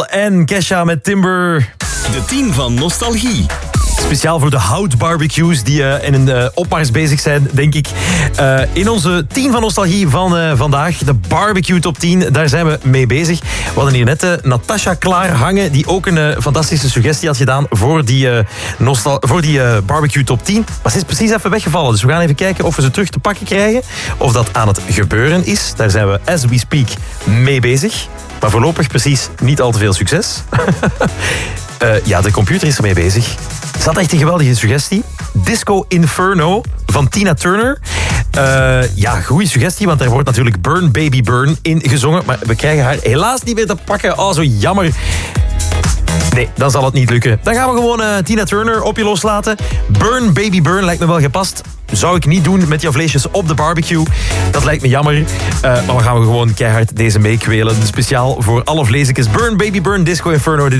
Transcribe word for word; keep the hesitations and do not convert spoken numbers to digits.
Adele en Kesha met Timber. De tien van Nostalgie. Speciaal voor de houtbarbecues die uh, in een uh, opmars bezig zijn, denk ik. Uh, in onze tien van Nostalgie van uh, vandaag, de barbecue top tien, daar zijn we mee bezig. We hadden hier net uh, Natasha klaar hangen, die ook een uh, fantastische suggestie had gedaan voor die, uh, nostal- voor die uh, barbecue top tien. Maar ze is precies even weggevallen, dus we gaan even kijken of we ze terug te pakken krijgen. Of dat aan het gebeuren is. Daar zijn we, as we speak, mee bezig. Maar voorlopig precies niet al te veel succes. uh, ja, de computer is ermee bezig. Ze had echt een geweldige suggestie. Disco Inferno van Tina Turner. Uh, ja, goede suggestie, want daar wordt natuurlijk Burn Baby Burn in gezongen. Maar we krijgen haar helaas niet meer te pakken. Oh, zo jammer. Nee, dan zal het niet lukken. Dan gaan we gewoon uh, Tina Turner op je loslaten. Burn Baby Burn lijkt me wel gepast. Zou ik niet doen met jouw vleesjes op de barbecue. Dat lijkt me jammer. Uh, maar we gaan we gewoon keihard deze meekwelen. Speciaal voor alle vleesjes. Burn Baby Burn Disco Inferno. Dit